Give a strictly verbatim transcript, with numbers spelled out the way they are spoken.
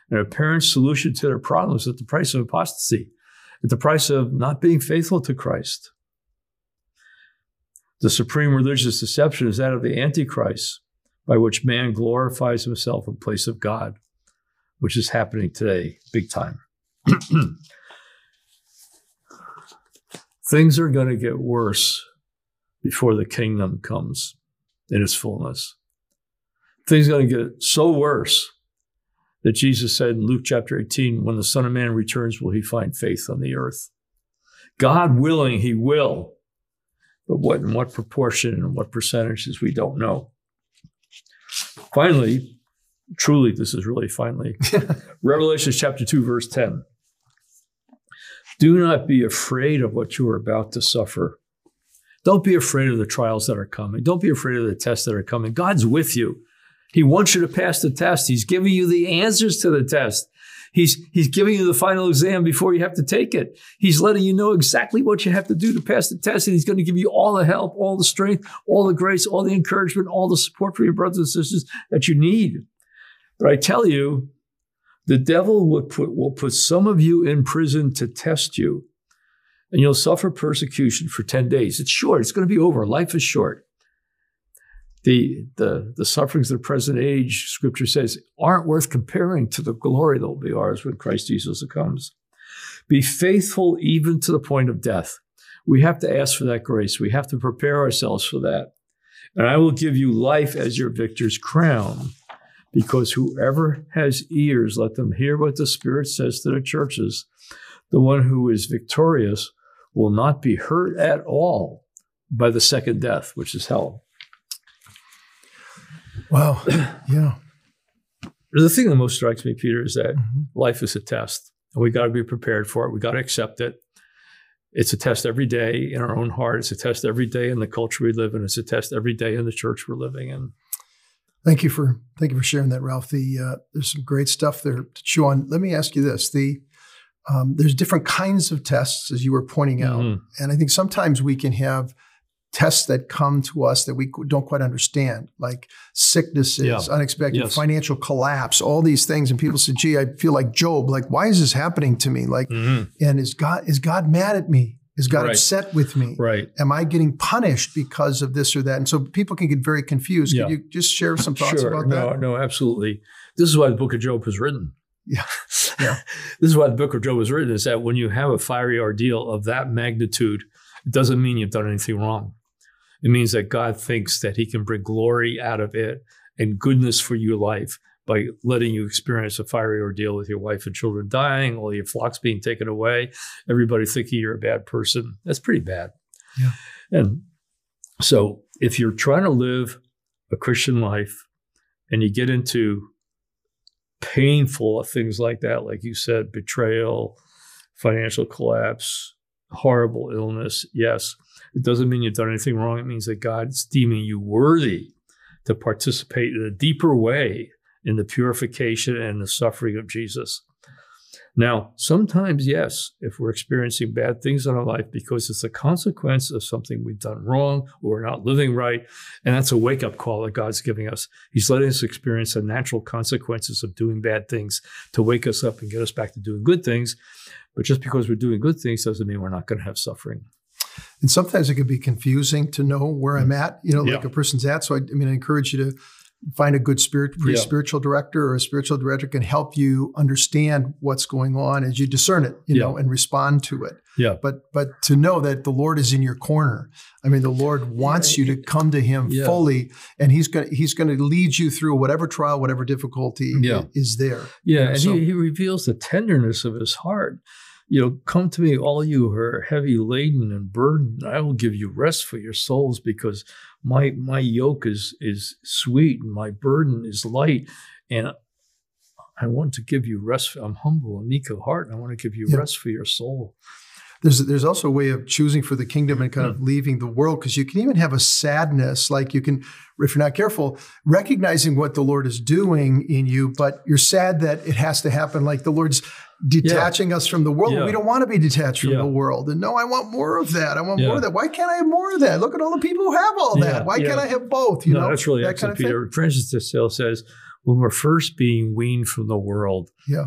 an apparent solution to their problems at the price of apostasy, at the price of not being faithful to Christ. The supreme religious deception is that of the Antichrist, by which man glorifies himself in place of God, which is happening today, big time. Things are going to get worse before the kingdom comes in its fullness. Things are going to get so worse that Jesus said in Luke chapter eighteen, when the Son of Man returns, will he find faith on the earth? God willing, he will. But what in what proportion and what percentages, we don't know. Finally, truly, this is really finally, Revelation chapter two, verse ten. Do not be afraid of what you are about to suffer. Don't be afraid of the trials that are coming. Don't be afraid of the tests that are coming. God's with you. He wants you to pass the test. He's giving you the answers to the test. He's, he's giving you the final exam before you have to take it. He's letting you know exactly what you have to do to pass the test, and he's going to give you all the help, all the strength, all the grace, all the encouragement, all the support for your brothers and sisters that you need. But I tell you, the devil will put, will put some of you in prison to test you, and you'll suffer persecution for ten days. It's short. It's going to be over. Life is short. The, the, the sufferings of the present age, Scripture says, aren't worth comparing to the glory that will be ours when Christ Jesus comes. Be faithful even to the point of death. We have to ask for that grace. We have to prepare ourselves for that. And I will give you life as your victor's crown, because whoever has ears, let them hear what the Spirit says to the churches. The one who is victorious will not be hurt at all by the second death, which is hell. Wow. Yeah. The thing that most strikes me, Peter, is that mm-hmm. life is a test. And we got to be prepared for it. We got to accept it. It's a test every day in our own heart. It's a test every day in the culture we live in. It's a test every day in the church we're living in. Thank you for thank you for sharing that, Ralph. The uh, there's some great stuff there to chew on. Let me ask you this: the um, there's different kinds of tests, as you were pointing out, mm-hmm. and I think sometimes we can have tests that come to us that we don't quite understand, like sicknesses, yeah. unexpected yes. financial collapse, all these things. And people say, gee, I feel like Job. Like, why is this happening to me? Like, mm-hmm. and is God, is God mad at me? Is God right. upset with me? Right. Am I getting punished because of this or that? And so people can get very confused. Yeah. Could you just share some thoughts sure. about no, that? No, absolutely. This is why the book of Job was written. Yeah. yeah. This is why the book of Job was written, is that when you have a fiery ordeal of that magnitude, it doesn't mean you've done anything wrong. It means that God thinks that he can bring glory out of it and goodness for your life by letting you experience a fiery ordeal with your wife and children dying, all your flocks being taken away, everybody thinking you're a bad person. That's pretty bad. Yeah. And so if you're trying to live a Christian life and you get into painful things like that, like you said, betrayal, financial collapse, horrible illness, yes, it doesn't mean you've done anything wrong. It means that God's deeming you worthy to participate in a deeper way in the purification and the suffering of Jesus. Now, sometimes, yes, if we're experiencing bad things in our life because it's a consequence of something we've done wrong or we're not living right, and that's a wake-up call that God's giving us. He's letting us experience the natural consequences of doing bad things to wake us up and get us back to doing good things. But just because we're doing good things doesn't mean we're not going to have suffering. And sometimes it can be confusing to know where I'm at, you know, like yeah. a person's at. So, I, I mean, I encourage you to find a good spirit, yeah. spiritual director or a spiritual director can help you understand what's going on as you discern it, you yeah. know, and respond to it. Yeah. But but to know that the Lord is in your corner. I mean, the Lord wants yeah. you to come to him yeah. fully, and he's going to he's going to lead you through whatever trial, whatever difficulty yeah. is there. Yeah, you know, and so. he, he reveals the tenderness of his heart. You know, come to me, all you who are heavy laden and burdened. I will give you rest for your souls, because my my yoke is is sweet and my burden is light, and I want to give you rest. I'm humble and meek of heart, and I want to give you yeah. rest for your soul. There's there's also a way of choosing for the kingdom and kind of leaving the world, because you can even have a sadness, like you can, if you're not careful, recognizing what the Lord is doing in you, but you're sad that it has to happen, like the Lord's detaching yeah. us from the world. Yeah. We don't want to be detached from yeah. the world. And no, I want more of that. I want yeah. more of that. Why can't I have more of that? Look at all the people who have all yeah. that. Why yeah. can't I have both? You no, know, that's really that excellent, kind of Peter. Francis de Sales says, when we're first being weaned from the world, yeah.